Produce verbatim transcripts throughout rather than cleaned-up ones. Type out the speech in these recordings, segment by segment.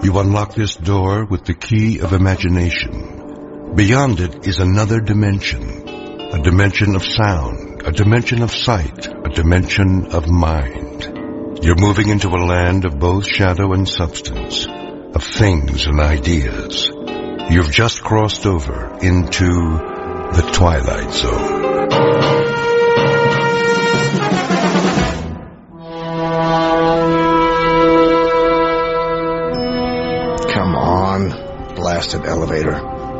You unlock this door with the key of imagination. Beyond it is another dimension. A dimension of sound, a dimension of sight, a dimension of mind. You're moving into a land of both shadow and substance, of things and ideas. You've just crossed over into the Twilight Zone. Come on, blasted elevator.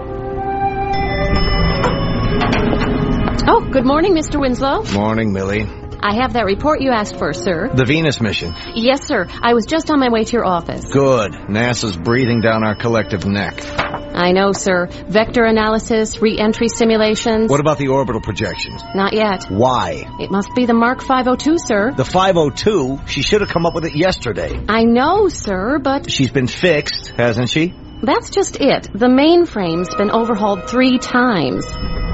Oh, good morning, Mister Winslow. Morning, Millie. I have that report you asked for, sir. The Venus mission. Yes, sir. I was just on my way to your office. Good. NASA's breathing down our collective neck. I know, sir. Vector analysis, re-entry simulations. What about the orbital projections? Not yet. Why? It must be the Mark five oh two, sir. The five oh two? She should have come up with it yesterday. I know, sir, but... She's been fixed, hasn't she? That's just it. The mainframe's been overhauled three times.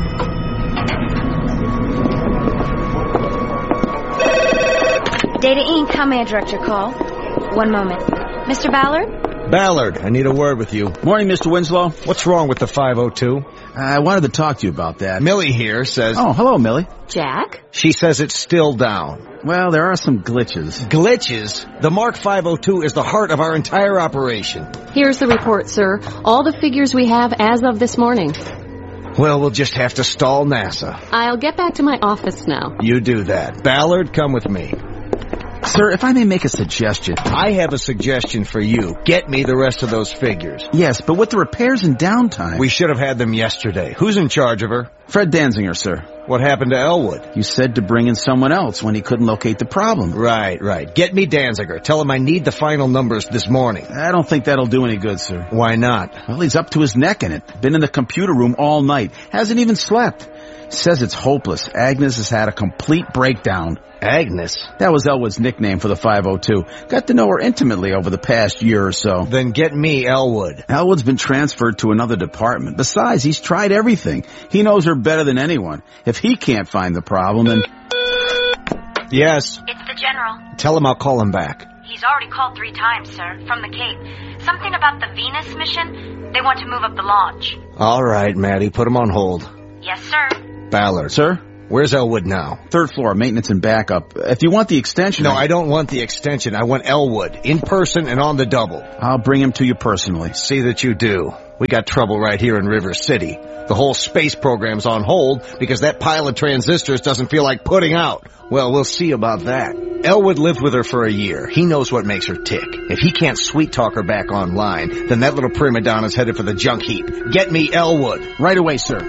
Data Incorporated, how may I direct your call? One moment. Mister Ballard? Ballard, I need a word with you. Morning, Mister Winslow. What's wrong with the five oh two? I wanted to talk to you about that. Millie here says... Oh, hello, Millie. Jack? She says it's still down. Well, there are some glitches. Glitches? The Mark five oh two is the heart of our entire operation. Here's the report, sir. All the figures we have as of this morning. Well, we'll just have to stall NASA. I'll get back to my office now. You do that. Ballard, come with me. Sir, if I may make a suggestion. I have a suggestion for you. Get me the rest of those figures. Yes, but with the repairs and downtime... We should have had them yesterday. Who's in charge of her? Fred Danziger, sir. What happened to Elwood? You said to bring in someone else when he couldn't locate the problem. Right, right. Get me Danziger. Tell him I need the final numbers this morning. I don't think that'll do any good, sir. Why not? Well, he's up to his neck in it. Been in the computer room all night. Hasn't even slept. Says it's hopeless. Agnes has had a complete breakdown. Agnes? That was Elwood's nickname for the five oh two. Got to know her intimately over the past year or so. Then get me Elwood. Elwood's been transferred to another department. Besides, he's tried everything. He knows her better than anyone. If he can't find the problem, then... Yes? It's the General. Tell him I'll call him back. He's already called three times, sir, from the Cape. Something about the Venus mission. They want to move up the launch. All right, Maddie, put him on hold. Yes, sir. Ballard. Sir? Where's Elwood now? Third floor, maintenance and backup. If you want the extension... No, I don't want the extension. I want Elwood, in person and on the double. I'll bring him to you personally. See that you do. We got trouble right here in River City. The whole space program's on hold because that pile of transistors doesn't feel like putting out. Well, we'll see about that. Elwood lived with her for a year. He knows what makes her tick. If he can't sweet-talk her back online, then that little prima donna's headed for the junk heap. Get me Elwood. Right away, sir.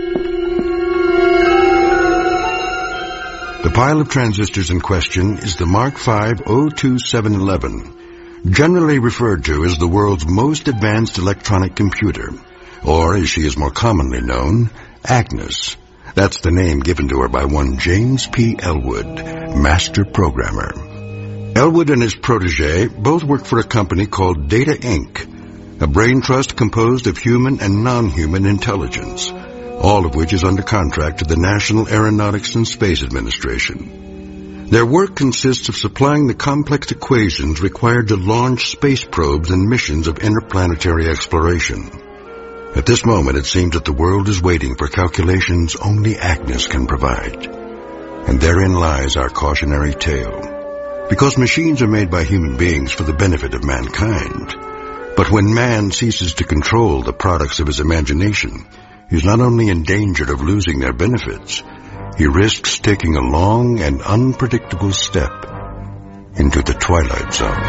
The pile of transistors in question is the Mark five oh two seven eleven, generally referred to as the world's most advanced electronic computer, or, as she is more commonly known, Agnes. That's the name given to her by one James P. Elwood, master programmer. Elwood and his protege both work for a company called Data Incorporated, a brain trust composed of human and non-human intelligence, all of which is under contract to the National Aeronautics and Space Administration. Their work consists of supplying the complex equations required to launch space probes and missions of interplanetary exploration. At this moment, it seems that the world is waiting for calculations only Agnes can provide. And therein lies our cautionary tale. Because machines are made by human beings for the benefit of mankind. But when man ceases to control the products of his imagination, he's not only in danger of losing their benefits, he risks taking a long and unpredictable step into the Twilight Zone.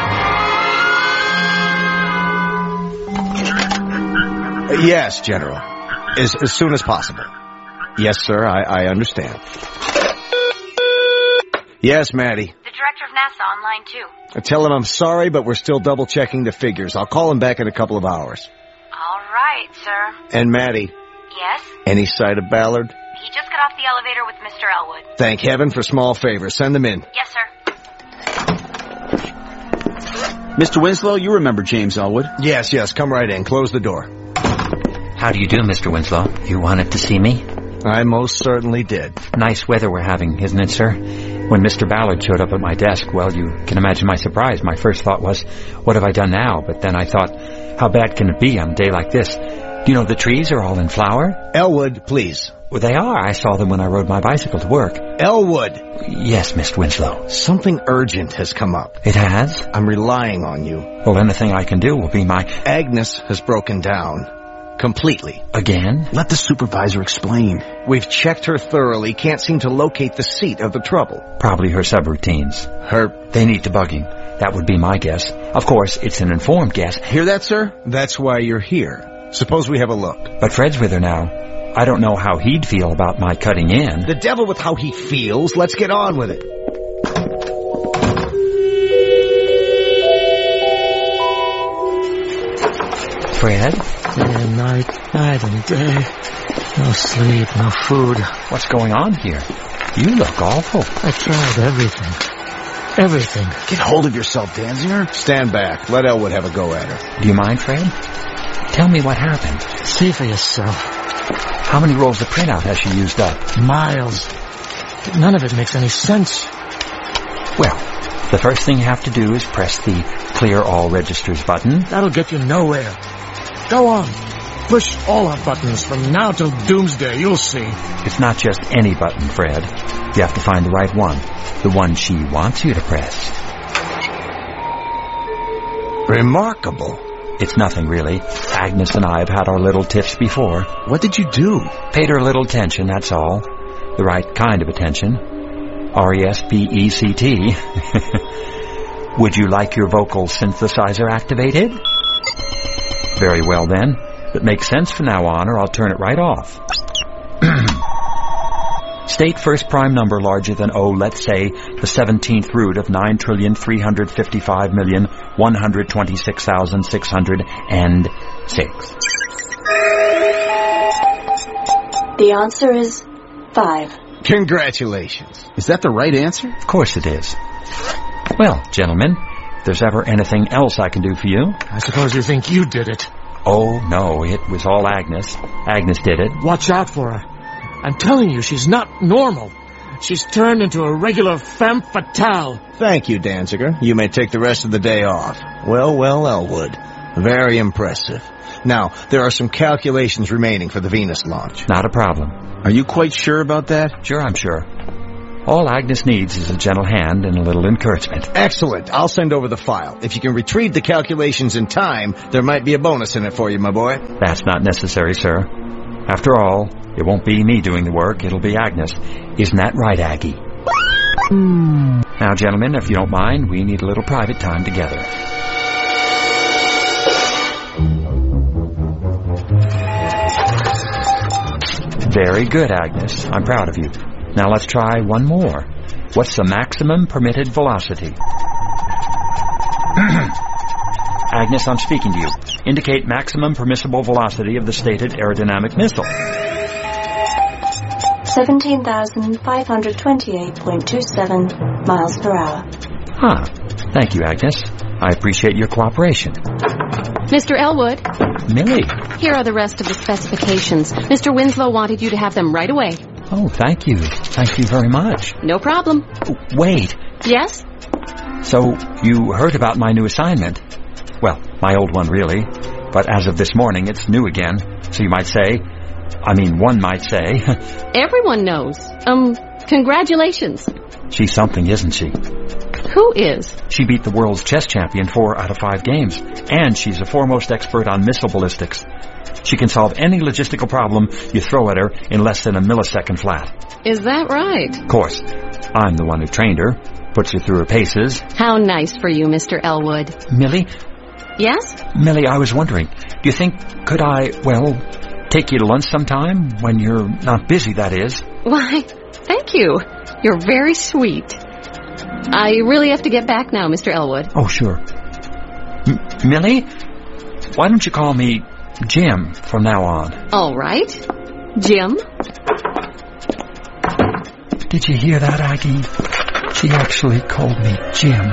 Yes, General. As, as soon as possible. Yes, sir, I, I understand. Yes, Maddie. The director of NASA on line two. I tell him I'm sorry, but we're still double-checking the figures. I'll call him back in a couple of hours. All right, sir. And Maddie. Yes? Any sight of Ballard? He just got off the elevator with Mister Elwood. Thank heaven for small favors. Send them in. Yes, sir. Mister Winslow, you remember James Elwood? Yes, yes. Come right in. Close the door. How do you do, Mister Winslow? You wanted to see me? I most certainly did. Nice weather we're having, isn't it, sir? When Mister Ballard showed up at my desk, well, you can imagine my surprise. My first thought was, what have I done now? But then I thought, how bad can it be on a day like this? Do you know the trees are all in flower? Elwood, please. Well, they are. I saw them when I rode my bicycle to work. Elwood! Yes, Mister Winslow. Something urgent has come up. It has? I'm relying on you. Well, anything I can do will be my... Agnes has broken down. Completely. Again? Let the supervisor explain. We've checked her thoroughly, can't seem to locate the seat of the trouble. Probably her subroutines. Her... They need debugging. That would be my guess. Of course, it's an informed guess. Hear that, sir? That's why you're here. Suppose we have a look. But Fred's with her now. I don't know how he'd feel about my cutting in. The devil with how he feels. Let's get on with it. Fred? Day and night, night and day. No sleep, no food. What's going on here? You look awful. I tried everything. Everything. Get hold of yourself, Danziger. Stand back. Let Elwood have a go at her. Do you mind, Fred? Tell me what happened. See for yourself. How many rolls of printout has she used up? Miles. None of it makes any sense. Well, the first thing you have to do is press the Clear All Registers button. That'll get you nowhere. Go on. Push all our buttons from now till doomsday. You'll see. It's not just any button, Fred. You have to find the right one. The one she wants you to press. Remarkable. It's nothing, really. Agnes and I have had our little tiffs before. What did you do? Paid her a little attention, that's all. The right kind of attention. R E S P E C T. Would you like your vocal synthesizer activated? Very well, then. That makes sense from now on, or I'll turn it right off. State first prime number larger than, oh, let's say, the seventeenth root of nine trillion three hundred fifty-five million one hundred twenty-six thousand six hundred six. The answer is five. Congratulations. Is that the right answer? Of course it is. Well, gentlemen, if there's ever anything else I can do for you... I suppose you think you did it. Oh, no, it was all Agnes. Agnes did it. Watch out for her. I'm telling you, she's not normal. She's turned into a regular femme fatale. Thank you, Danziger. You may take the rest of the day off. Well, well, Elwood. Very impressive. Now, there are some calculations remaining for the Venus launch. Not a problem. Are you quite sure about that? Sure, I'm sure. All Agnes needs is a gentle hand and a little encouragement. Excellent. I'll send over the file. If you can retrieve the calculations in time, there might be a bonus in it for you, my boy. That's not necessary, sir. After all, it won't be me doing the work, it'll be Agnes. Isn't that right, Aggie? Mm. Now, gentlemen, if you don't mind, we need a little private time together. Very good, Agnes. I'm proud of you. Now let's try one more. What's the maximum permitted velocity? Agnes, I'm speaking to you. Indicate maximum permissible velocity of the stated aerodynamic missile. seventeen thousand five hundred twenty-eight point two seven miles per hour. Ah, thank you, Agnes. I appreciate your cooperation. Mister Elwood, Millie. here are the rest of the specifications. Mister Winslow wanted you to have them right away. Oh, thank you. Thank you very much. No problem. Oh, wait. Yes? So, you heard about my new assignment. Well, my old one, really. But as of this morning, it's new again. So you might say... I mean, one might say... Everyone knows. Um, congratulations. She's something, isn't she? Who is? She beat the world's chess champion four out of five games. And she's the foremost expert on missile ballistics. She can solve any logistical problem you throw at her in less than a millisecond flat. Is that right? Of course. I'm the one who trained her, puts her through her paces. How nice for you, Mister Elwood. Millie? Yes? Millie, I was wondering, do you think, could I, well, take you to lunch sometime? When you're not busy, that is. Why, thank you. You're very sweet. I really have to get back now, Mister Elwood. Oh, sure. M- Millie? Why don't you call me Jim from now on? All right. Jim? Did you hear that, Aggie? She actually called me Jim.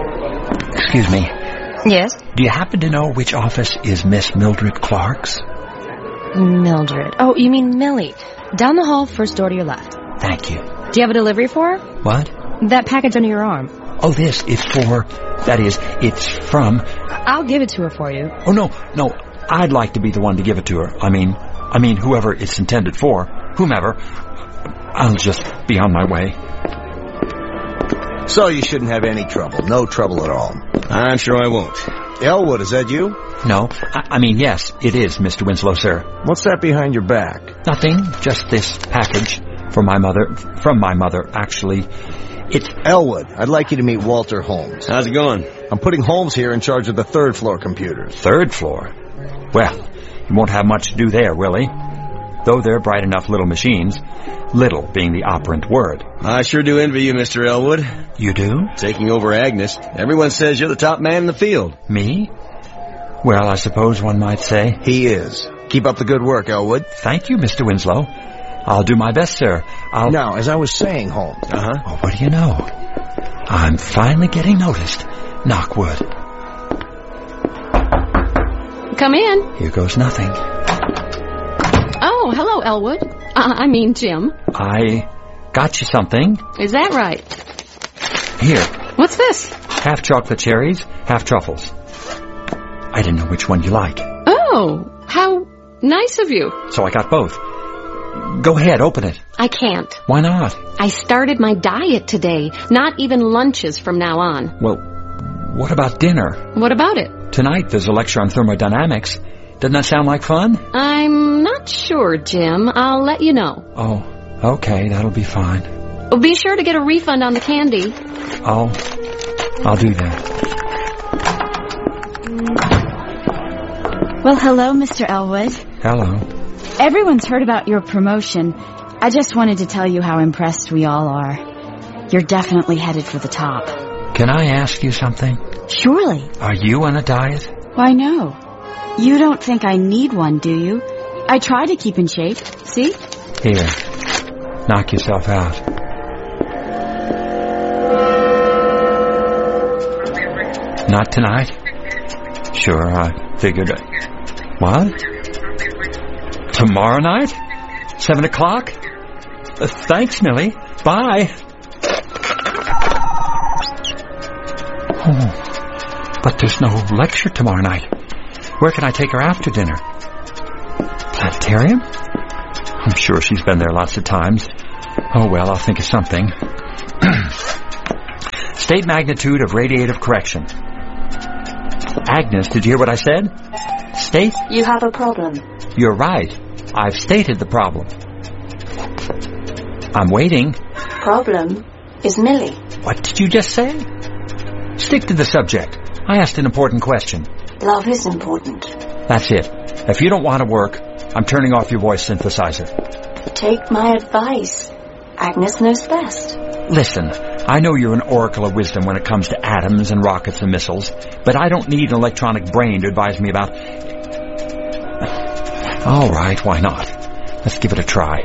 Excuse me. Yes? Do you happen to know which office is Miss Mildred Clark's? Mildred. Oh, you mean Millie. Down the hall, first door to your left. Thank you. Do you have a delivery for her? What? That package under your arm. Oh, this is for... That is, it's from... I'll give it to her for you. Oh, no, no. I'd like to be the one to give it to her. I mean, I mean, whoever it's intended for. Whomever. I'll just be on my way. So you shouldn't have any trouble. No trouble at all. I'm sure I won't. Elwood, is that you? No, I, I mean, yes, it is, Mister Winslow, sir. What's that behind your back? Nothing, just this package for my mother, from my mother, actually. It's... Elwood, I'd like you to meet Walter Holmes. How's it going? I'm putting Holmes here in charge of the third floor computers. Third floor? Well, he won't have much to do there, will he? Though they're bright enough little machines. Little being the operant word. I sure do envy you, Mister Elwood. You do? Taking over Agnes. Everyone says you're the top man in the field. Me? Well, I suppose one might say. He is. Keep up the good work, Elwood. Thank you, Mister Winslow. I'll do my best, sir. I'll... Now, as I was saying, Holmes. Uh-huh. Oh, what do you know? I'm finally getting noticed. Knock wood. Come in. Here goes nothing. Oh, hello, Elwood. Uh, I mean, Jim. I got you something. Is that right? Here. What's this? Half chocolate cherries, half truffles. I didn't know which one you like. Oh, how nice of you. So I got both. Go ahead, open it. I can't. Why not? I started my diet today. Not even lunches from now on. Well, what about dinner? What about it? Tonight there's a lecture on thermodynamics. Doesn't that sound like fun? I'm not sure, Jim. I'll let you know. Oh, okay, that'll be fine. Well, be sure to get a refund on the candy. I'll... I'll do that. Well, hello, Mister Elwood. Hello. Everyone's heard about your promotion. I just wanted to tell you how impressed we all are. You're definitely headed for the top. Can I ask you something? Surely. Are you on a diet? Why, no. You don't think I need one, do you? I try to keep in shape. See? Here. Knock yourself out. Not tonight? Sure, I figured... What? Tomorrow night? Seven o'clock? Uh, thanks, Millie. Bye. Oh, but there's no lecture tomorrow night. Where can I take her after dinner? Planetarium? I'm sure she's been there lots of times. Oh, well, I'll think of something. State magnitude of radiative correction. Agnes, did you hear what I said? State? You have a problem. You're right. I've stated the problem. I'm waiting. Problem is Millie. What did you just say? Stick to the subject. I asked an important question. Love is important. That's it. If you don't want to work, I'm turning off your voice synthesizer. Take my advice. Agnes knows best. Listen, I know you're an oracle of wisdom when it comes to atoms and rockets and missiles, but I don't need an electronic brain to advise me about... All right, why not? Let's give it a try.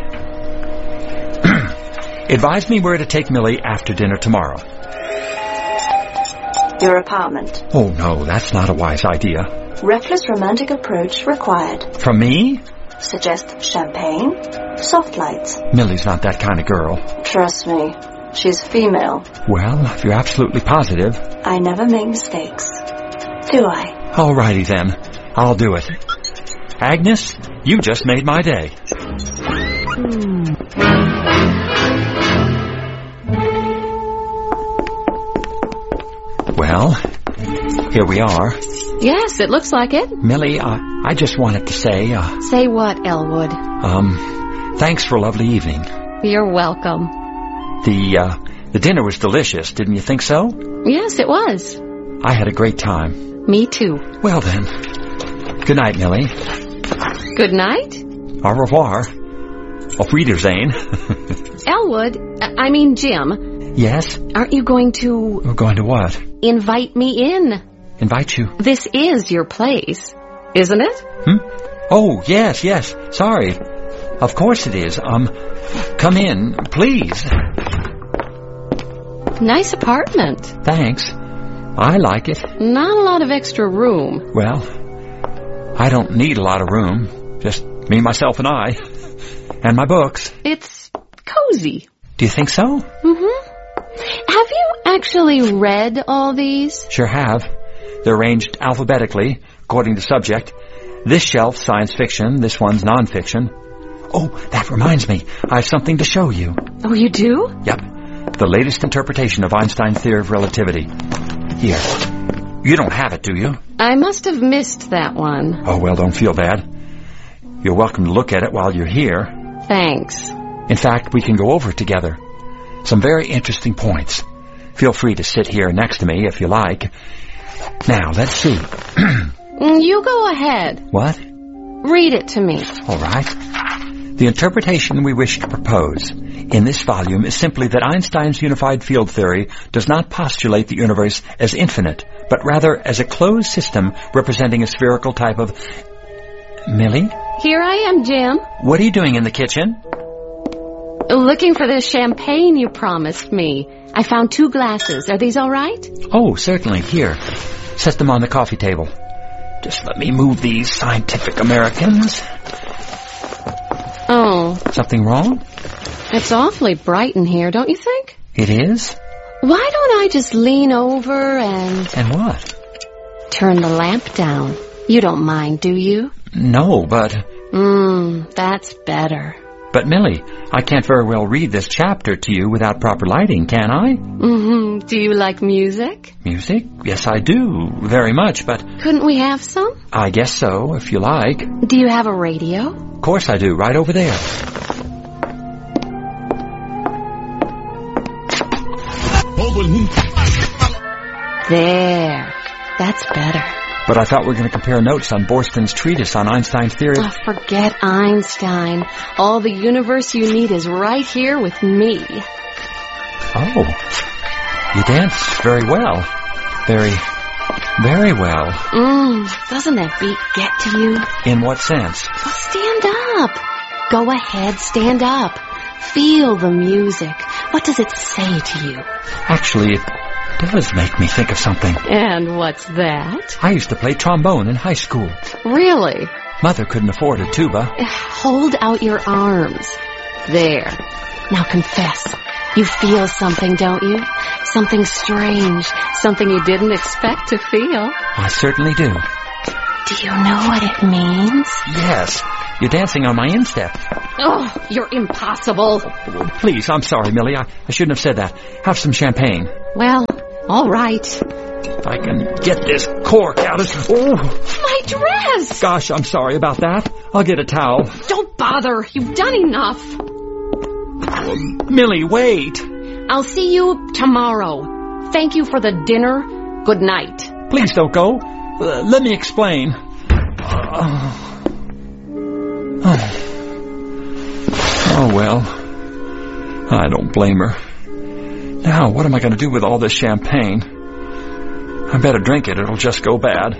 Advise me where to take Millie after dinner tomorrow. Your apartment. Oh, no, that's not a wise idea. Reckless romantic approach required. From me? Suggest champagne, soft lights. Millie's not that kind of girl. Trust me, she's female. Well, if you're absolutely positive... I never make mistakes. Do I? All righty then. I'll do it. Agnes, you just made my day. Well, here we are. Yes, it looks like it. Millie, uh, I just wanted to say... Uh, say what, Elwood? Um, thanks for a lovely evening. You're welcome. The, uh, the dinner was delicious, didn't you think so? Yes, it was. I had a great time. Me too. Well then, good night, Millie. Good night. Au revoir. Auf Wiedersehen. Elwood, I mean Jim. Yes? Aren't you going to... We're going to what? Invite me in. Invite you? This is your place, isn't it? Hmm? Oh, yes, yes. Sorry. Of course it is. Um, come in, please. Nice apartment. Thanks. I like it. Not a lot of extra room. Well, I don't need a lot of room. Just Me, myself, and I. And my books. It's cozy. Do you think so? Mm-hmm. Have you actually read all these? Sure have. They're arranged alphabetically, according to subject. This shelf's science fiction, this one's nonfiction. Oh, that reminds me. I have something to show you. Oh, you do? Yep. The latest interpretation of Einstein's theory of relativity. Here. You don't have it, do you? I must have missed that one. Oh, well, don't feel bad. You're welcome to look at it while you're here. Thanks. In fact, we can go over it together. Some very interesting points. Feel free to sit here next to me if you like. Now, let's see. You go ahead. What? Read it to me. All right. The interpretation we wish to propose in this volume is simply that Einstein's unified field theory does not postulate the universe as infinite, but rather as a closed system representing a spherical type of... Millie? Here I am, Jim. What are you doing in the kitchen? Looking for the champagne you promised me. I found two glasses. Are these all right? Oh, certainly. Here. Set them on the coffee table. Just let me move these Scientific Americans. Oh. Something wrong? It's awfully bright in here, don't you think? It is? Why don't I just lean over and... And what? Turn the lamp down. You don't mind, do you? No, but... Mmm, that's better. But, Millie, I can't very well read this chapter to you without proper lighting, can I? Mm-hmm. Do you like music? Music? Yes, I do. Very much, but... Couldn't we have some? I guess so, if you like. Do you have a radio? Of course I do, right over there. There. That's better. But I thought we were going to compare notes on Borston's treatise on Einstein's theory. Oh, forget Einstein. All the universe you need is right here with me. Oh. You dance very well. Very, very well. Mmm, doesn't that beat get to you? In what sense? Well, stand up. Go ahead, stand up. Feel the music. What does it say to you? Actually, it does make me think of something. And what's that? I used to play trombone in high school. Really? Mother couldn't afford a tuba. Hold out your arms. There. Now confess. You feel something, don't you? Something strange. Something you didn't expect to feel. I certainly do. Do you know what it means? Yes. You're dancing on my instep. Oh, you're impossible. Please, I'm sorry, Millie. I, I shouldn't have said that. Have some champagne. Well, all right. If I can get this cork out of... Oh! My dress! Gosh, I'm sorry about that. I'll get a towel. Don't bother. You've done enough. Millie, wait. I'll see you tomorrow. Thank you for the dinner. Good night. Please don't go. Uh, let me explain. Uh, oh. oh, well. I don't blame her. Now, what am I going to do with all this champagne? I better drink it. It'll just go bad.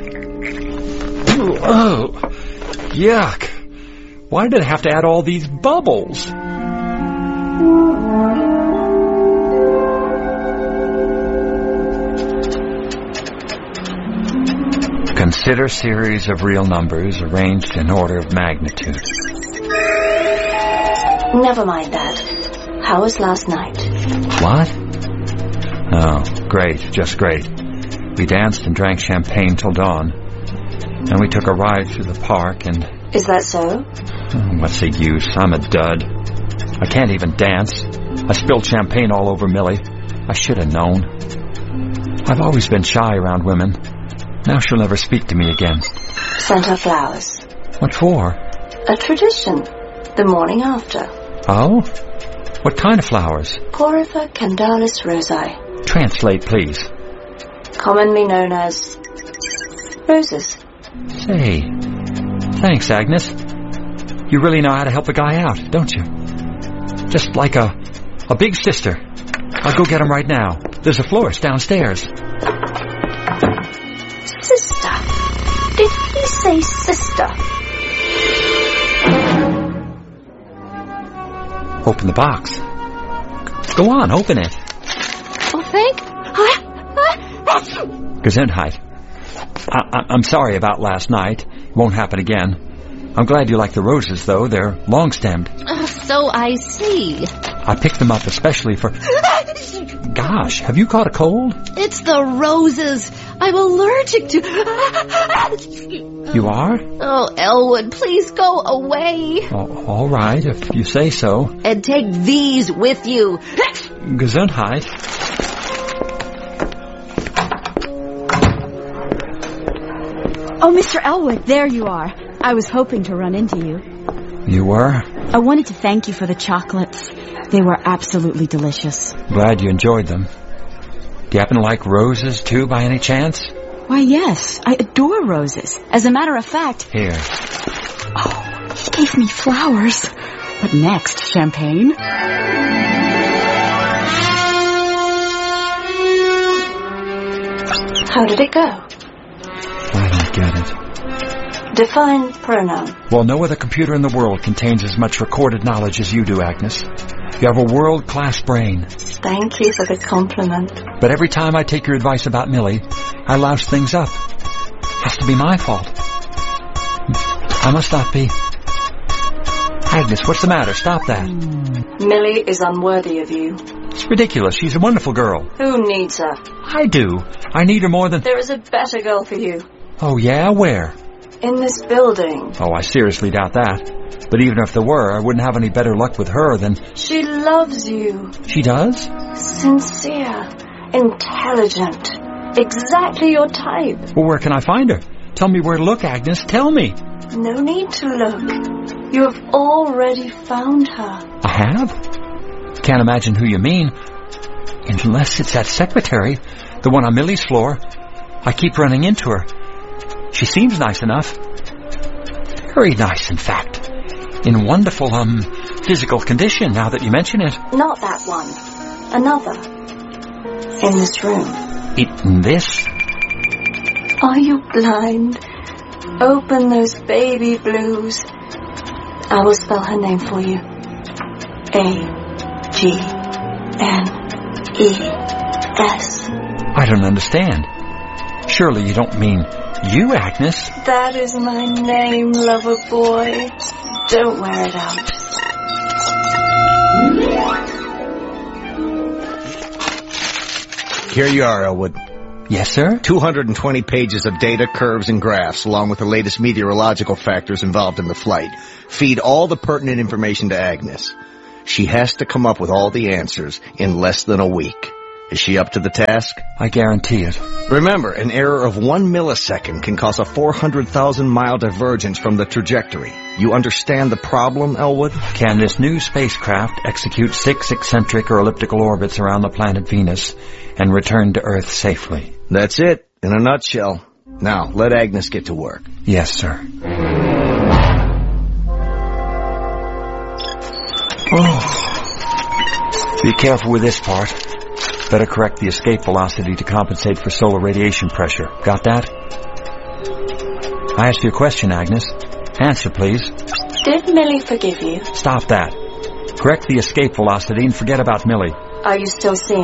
Oh, yuck. Why did I have to add all these bubbles? Consider series of real numbers arranged in order of magnitude. Never mind that. How was last night? What? Oh, great, just great. We danced and drank champagne till dawn. And we took a ride through the park and... Is that so? Oh, what's the use? I'm a dud. I can't even dance. I spilled champagne all over Millie. I should have known. I've always been shy around women. Now she'll never speak to me again. Sent her flowers. What for? A tradition. The morning after. Oh? What kind of flowers? Corypha candalis rosae. Translate, please. Commonly known as... roses. Say, thanks, Agnes. You really know how to help a guy out, don't you? Just like a, a big sister. I'll go get him right now. There's a florist downstairs. Sister? Did he say sister? Open the box. Go on, open it. Oh, thank... Gesundheit. I, I, I'm sorry about last night. It won't happen again. I'm glad you like the roses, though. They're long-stemmed. Uh, so I see. I picked them up especially for... Gosh, have you caught a cold? It's the roses. I'm allergic to... You are? Oh, Elwood, please go away. Oh, all right, if you say so. And take these with you. Gesundheit. Oh, Mister Elwood, there you are. I was hoping to run into you. You were? I wanted to thank you for the chocolates. They were absolutely delicious. Glad you enjoyed them. Do you happen to like roses, too, by any chance? Why, yes. I adore roses. As a matter of fact... Here. Oh, he gave me flowers. What next? Champagne? How did it go? I don't get it. Define pronoun. Well, no other computer in the world contains as much recorded knowledge as you do, Agnes. You have a world-class brain. Thank you for the compliment. But every time I take your advice about Millie, I louse things up. Has to be my fault. I must not be. Agnes, what's the matter? Stop that. Millie is unworthy of you. It's ridiculous. She's a wonderful girl. Who needs her? I do. I need her more than... There is a better girl for you. Oh, yeah? Where? In this building. Oh, I seriously doubt that. But even if there were, I wouldn't have any better luck with her than... She loves you. She does? Sincere. Intelligent. Exactly your type. Well, where can I find her? Tell me where to look, Agnes. Tell me. No need to look. You have already found her. I have? Can't imagine who you mean. Unless it's that secretary, the one on Millie's floor. I keep running into her. She seems nice enough. Very nice, in fact. In wonderful, um, physical condition, now that you mention it. Not that one. Another. In this room. In this? Are you blind? Open those baby blues. I will spell her name for you. A G N E S. I don't understand. Surely you don't mean you, Agnes? That is my name, lover boy. Don't wear it out. Here you are, Elwood. Yes, sir? two hundred twenty pages of data, curves, and graphs, along with the latest meteorological factors involved in the flight. Feed all the pertinent information to Agnes. She has to come up with all the answers in less than a week. Is she up to the task? I guarantee it. Remember, an error of one millisecond can cause a four hundred thousand mile divergence from the trajectory. You understand the problem, Elwood? Can this new spacecraft execute six eccentric or elliptical orbits around the planet Venus and return to Earth safely? That's it, in a nutshell. Now, let Agnes get to work. Yes, sir. Oh. Be careful with this part. Better correct the escape velocity to compensate for solar radiation pressure. Got that? I asked you a question, Agnes. Answer, please. Did Millie forgive you? Stop that. Correct the escape velocity and forget about Millie. Are you still seeing